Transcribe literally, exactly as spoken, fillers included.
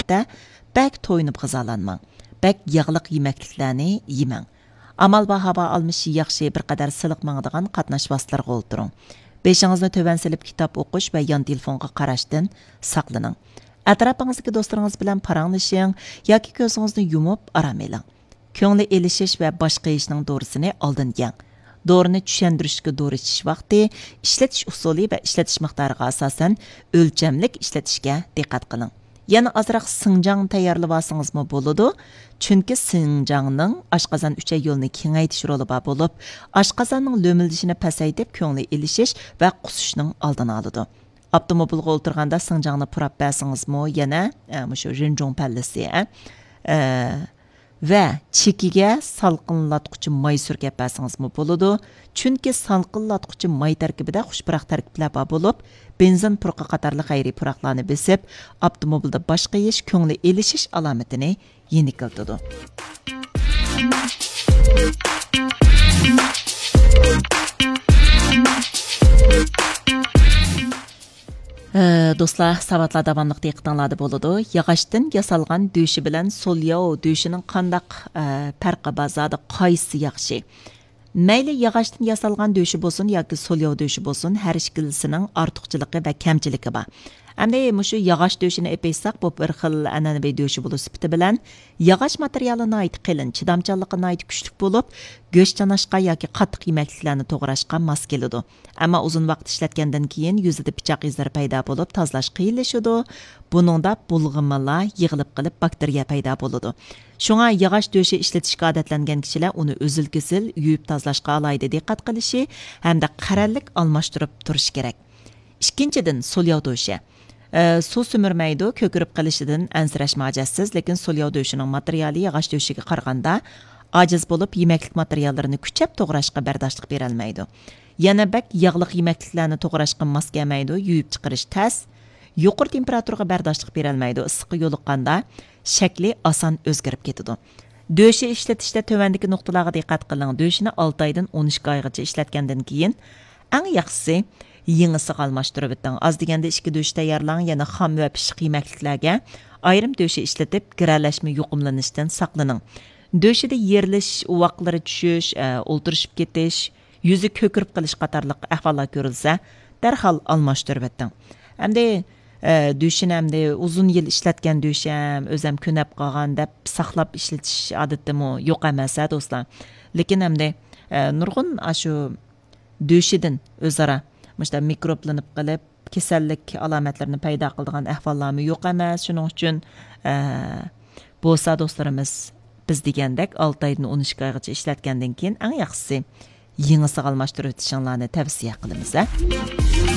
yerdə bək toyunub g'izalanmang. Bək yağlıq yeməkliklərni yemang. Amal va havo almishi yaxshi bir qadar siliq mangdigan qatnash vositalarga o'ltiring. Beshingizni tövan silib kitob o'qish va yon telefonga qarashdan saqlaning. Atrofingizga do'stlaringiz bilan paranglashing yoki ko'zingizni yumib aram eling. Ko'ngli elishish va boshqa ishning do'risini oldin yeng. Doğrunu tushuntirishga doğru ichish vaqti, ishlatish usuli va ishlatish miqdoriga asosan o'lchamlik ishlatishga diqqat qiling. Yana azroq sinjang tayyorlab olsangizmi bo'ladi, chunki sinjangning oshqozon uchay yo'lini kengaytirish roli bor bo'lib, oshqozonning lo'mildishini pasaytib, ko'ngli elishish va qusishning oldini oladi. Avtomobilga o'tirganda sinjangni purab bersangizmi, yana shu rinjong pallasi, va chekiga salqinlatquchi may surkab bersangizmi bo'ladi. Chunki salqinlatquchi may tarkibida xushpuroq tarkiblar bor bo'lib, benzin purqi qatorli xayriy puroqlarni besib, avtomobilda boshqa ish ko'ngli elishish alomatini yenikiltadi. Do'stlar, savatlar davomliq diqqatinglarda bo'ladi. Yog'ochdan yasalgan döşi bilan solyao döşining qandaq farqi bor, zodi qaysi yaxshi? Mayli yog'ochdan yasalgan döşi bo'lsin yoki solyao döşi bo'lsin, har ikkisining ortiqchiligi va kamchiligi bor. Endi mushu yog'och döşini epaysak, bu bir xil an'anaviy döşi bo'lish sifati bilan yog'och materialini ayt qilin, chidamchanligini ayt kuchli bo'lib, go'sht chanashqa yoki qattiq yemekliklarni to'g'rashga mos keladi. Ammo uzun vaqt ishlatgandan keyin yuzida pichoq izlari paydo bo'lib, tozalash qiyinlashadi. Buningda bulg'amalar yig'ilib qilib bakteriya paydo bo'ladi. Shunga yog'och döşi ishlatishga odatlangan kishilar uni uzil-kesil yuvib tozalashga alohida diqqat qilishi hamda qarallik almashtirib turish kerak. Ikkinchidan, solyao döşi. E, suv sumirmaydi, ko'kirib qilishidan ansirash majasiz, lekin solyao döşining materiali yog'och döşiga qaraganda aciz bo'lib, yemeklik materiallarini kuchab to'g'rashga bardoshlik bera olmaydi. Yana bak yog'liq yemekliklarni to'g'rashga mos kelmaydi, yuvib chiqarish tas, yuqori temperaturaga bardoshlik bera olmaydi. Issiqqa yo'liqqanda shakli oson o'zgarib ketadi. Döşi ishlatishda tövandagi nuqtalarga diqqat qiling. Döşini olti oydan o'n ikki oygacha ishlatgandan keyin eng yaxshisi yengisi almashtirib o'ting. Az deganda ikki döş tayyorlang, yana xom va pishiq yemekliklarga ayrim döşi ishlatib, giralashma yuqumlanishdan saqlaning. Döşida yerilish, uvoqlari tushish, o'ltirishib ketish, yuzi ko'kirib qilish qatorliq ahvollar ko'rilsa, darhol almashtirib o'ting. Endi döşini hamda uzun yil ishlatgan döşam, o'zim ko'nab qolgan deb saqlab ishlatish odatimi yo'q emas, do'stlar. Lekin hamda nurg'un shu döşidan o'zaro Müşta mikroblanib qilib, kasallik alomatlarini paydo qiladigan ahvollarmi yo'q emas. Shuning uchun bo'lsa do'stlarimiz biz degandek olti oydan o'n ikki oygacha ishlatgandan keyin eng yaxshisi yengisi almashtirib o'tishinglarni tavsiya qilamiz.